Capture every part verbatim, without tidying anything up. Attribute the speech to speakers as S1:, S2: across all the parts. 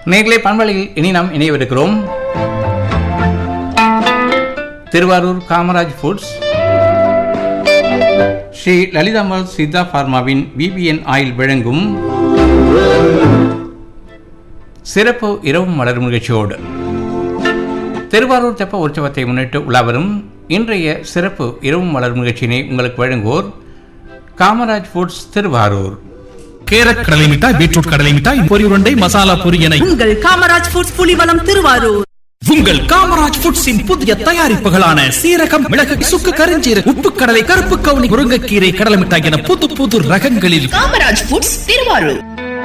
S1: நேர்களை பண்பலையில் இனி நாம் இணையவிருக்கிறோம். Thiruvarur Kamaraj foods, Sri Lalithambal Siddha பார்மாவின் VPN oil வழங்கும் சிறப்பு இரவு மலர் நிகழ்ச்சியோடு திருவாரூர் தெப்ப உற்சவத்தை முன்னிட்டு உலாவரும் இன்றைய சிறப்பு இரவு மலர் நிகழ்ச்சியினை உங்களுக்கு வழங்குவோர் காமராஜ் ஃபுட்ஸ் திருவாரூர்.
S2: கேரட் கடலை மிட்டாய், பீட்ரூட் கடலை மிட்டாய், பொரி உருண்டை, மசாலா பொரி என
S3: உங்கள் காமராஜ் ஃபுட்ஸ் புலிவலம் திருவாரூர்.
S2: உங்கள் காமராஜ் ஃபுட்ஸின் புதிய தயாரிப்புகளான சீரகம், மிளகு, சுக்கு, கருஞ்சீரகம், உப்பு கடலை, கருப்பு கவுனி, முருங்கைக்கீரை கடலை மிட்டாய் என புது புது ரகங்களில்
S3: காமராஜ் ஃபுட்ஸ் திருவாரூர்.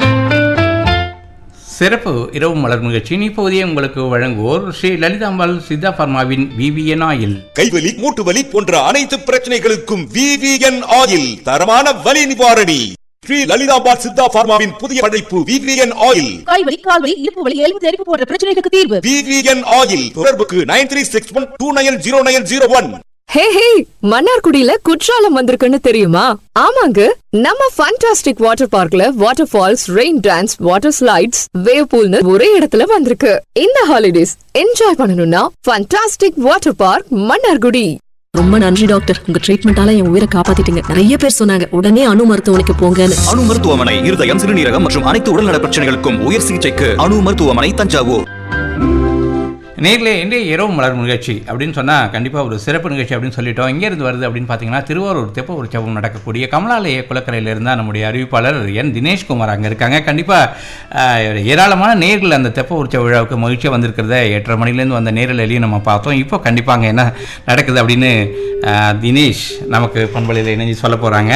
S1: சிறப்பு இரவு மலர் நிகழ்ச்சி இப்போதே உங்களுக்கு வழங்குவோர் ஸ்ரீ லலிதாம்பாள் சித்தா பார்மாவின் விபிஎன் ஆயில்.
S4: கைவலி, மூட்டு வலி போன்ற அனைத்து பிரச்சனைகளுக்கும் விபிஎன் ஆயில் தரமான வலி நிவாரணி. ஸ்ரீ லலிதாம்பாள் சித்தா பார்மாவின் புதிய படைப்பு விபிஎன் ஆயில்.
S3: கைவலி, கால்வலி, இடுப்பு வலி, எலும்பு தெரிப்பு போன்ற பிரச்சனைகளுக்கு தீர்வு.
S4: VPN oil. தொடர்புக்கு nine three six one two nine zero nine zero one.
S5: ஹே ஹே, மன்னார்குடியில குற்றாலம் வந்திருக்குன்னு தெரியுமா? ஆமாங்க, நம்ம ஃபண்டாஸ்டிக் வாட்டர் பார்க்ல water falls, rain dance, water slides, wave பூல்னு ஒரே இடத்துல வந்திருக்கு. இந்த ஹாலிடேஸ் என்ஜாய் பண்ணணும்னா ஃபண்டாஸ்டிக் வாட்டர் பார்க் மன்னார்குடி.
S6: ரொம்ப நன்றி டாக்டர், உங்க ட்ரீட்மெண்டால என் உயிரை காப்பாத்திட்டீங்க. நிறைய பேர் சொன்னாங்க உடனே அணு மருத்துவமனைக்கு போங்கன்னு.
S7: அணு மருத்துவமனை இருதயம், சிறுநீரகம் மற்றும் அனைத்து உடல்நல பிரச்சனைகளுக்கும் உயர் சிகிச்சைக்கு அணு மருத்துவமனை தஞ்சாவூர்.
S1: நேரிலே இன்றைய இரவு மலர் நிகழ்ச்சி அப்படின்னு சொன்னால் கண்டிப்பாக ஒரு சிறப்பு நிகழ்ச்சி அப்படின்னு சொல்லிட்டோம். இங்கேருந்து வருது அப்படின்னு பார்த்தீங்கன்னா திருவாரூர் தெப்ப உற்சவம் நடக்கக்கூடிய கமலாலய குளக்கரையில் இருந்தால் நம்முடைய அறிவிப்பாளர் என் தினேஷ்குமார் அங்கே இருக்காங்க. கண்டிப்பாக ஏராளமான நேர்கள் அந்த தெப்ப உற்சவ விழாவுக்கு மகிழ்ச்சியாக வந்திருக்கிறத எட்டரை மணிலேருந்து வந்த நேரலையும் நம்ம பார்த்தோம். இப்போ கண்டிப்பாக அங்கே என்ன நடக்குது அப்படின்னு தினேஷ் நமக்கு பண்பலையில் இணைஞ்சு சொல்ல போகிறாங்க.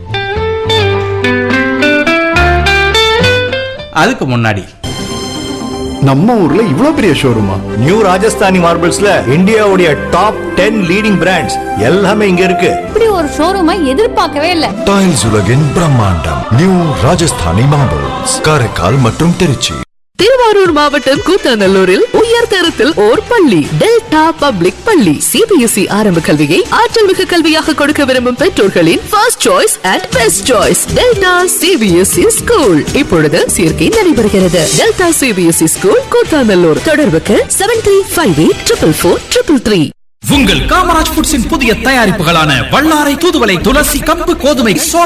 S1: அதுக்கு முன்னாடி
S8: நம்ம ஊர்ல இவ்வளவு பெரிய ஷோரூமா?
S9: நியூ ராஜஸ்தானி மார்பிள்ஸ்ல இந்தியாவுடைய டாப் டென் லீடிங் பிராண்ட்ஸ் எல்லாமே இங்க இருக்கு.
S10: இப்படி ஒரு ஷோரூமை எதிர்பார்க்கவே இல்ல.
S11: டைல்ஸ் உலகின் பிரம்மாண்டம் நியூ ராஜஸ்தானி மார்பிள்ஸ், காரைக்கால் மற்றும் திருச்சி.
S5: திருவாரூர் மாவட்டம் கூத்தாநல்லூரில் உயர்தரத்தில் ஓர் பள்ளி, டெல்டா பப்ளிக் பள்ளி. சிபிஎஸ்இ ஆரம்ப கல்வியை ஆற்றல் மிகு கல்வியாக கொடுக்க விரும்பும் பெற்றோர்களின் first choice and best choice delta CBSE school. இப்பொழுது சேர்க்கை நடைபெறுகிறது. Delta CBSE school Koothanallur. தொடர்புக்கு seven three five eight triple four triple three.
S2: உங்கள் காமராஜ் ஃபுட்ஸின் புதிய தயாரிப்புகளான வல்லாரை, தூதுவளை, துளசி, கம்பு, கோதுமை, சோள